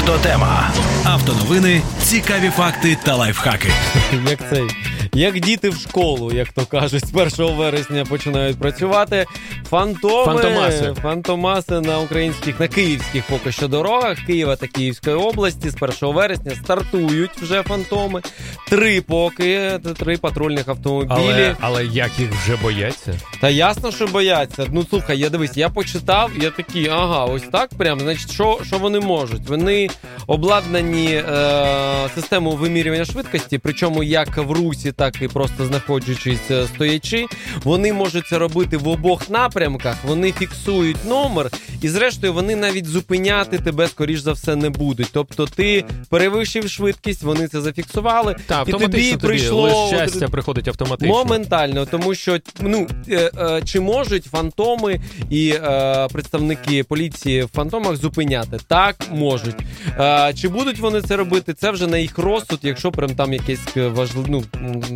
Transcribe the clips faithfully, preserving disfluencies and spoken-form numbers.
Автотема. Автоновини, цікаві факти та лайфхаки. Як цей, як діти в школу, як то кажуть, з першого вересня починають працювати. Фантоми, Фантомаси. фантомаси на українських, на київських поки що дорогах Києва та Київської області з першого вересня стартують вже фантоми. Три поки, три патрульних автомобілі. Але, але як їх вже бояться? Та ясно, що бояться. Ну, слухай, я дивись, я почитав, я такий, ага, ось так прям, значить, що, що вони можуть? Вони обладнані е, системою вимірювання швидкості, причому як в русі, так і просто знаходячись стоячи. Вони можуть це робити в обох напрямках, вони фіксують номер, і зрештою вони навіть зупиняти тебе, скоріш за все, не будуть. Тобто ти перевищив швидкість, вони це зафіксували, Та, і тобі прийшло лише щастя приходить автоматично. моментально, тому що, ну, е, е, чи можуть фантоми і е, представники поліції в фантомах зупиняти? Так, можуть. Е, чи будуть вони це робити? Це вже на їх розсуд, якщо прям там якесь важливе, ну,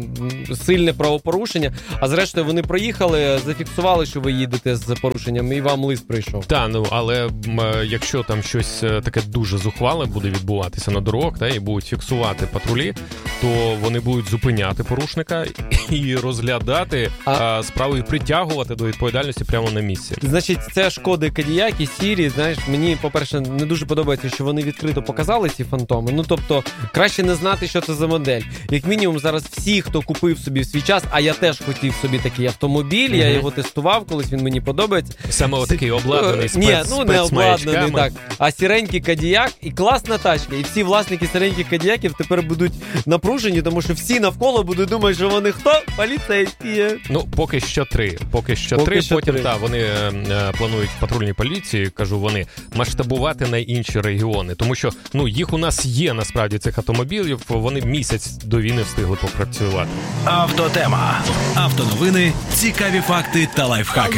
сильне правопорушення, а зрештою вони проїхали, зафіксували, що ви їдете з порушенням, і вам лист прийшов. Так, ну, але м, якщо там щось таке дуже зухвале буде відбуватися на дорогах, та, і будуть фіксувати патрулі, то вони будуть зупиняти порушника і розглядати а... А, справу і притягувати до відповідальності прямо на місці. Значить, це Шкоди Кодіак і Сірі, знаєш, мені, по-перше, не дуже подобається, що вони відкрито показали ці фантоми. Ну, тобто, краще не знати, що це за модель. Як мінімум, зараз всі, хто купив собі в свій час, а я теж хотів собі такий автомобіль, mm-hmm. я його тестував, колись він мені подобається. Саме отакий обладнаний спец, Ні, ну не спецмаячками. обладнаний, так. А сіренький Кодіак, і класна тачка. І всі власники сіреньких Кодіаків тепер будуть напружені, тому що всі навколо будуть думати, що вони хто? Поліцейські. Ну, поки що три. Поки що поки три, що потім, три. Та, вони е, планують в патрульній поліції, кажу, вони масштабувати на інші регіони. Тому що, ну, їх у нас є, насправді, цих автомобілів, вони місяць до війни встигли попрацювати. Автотема. Автоновини, цікаві факти та лайфхаки.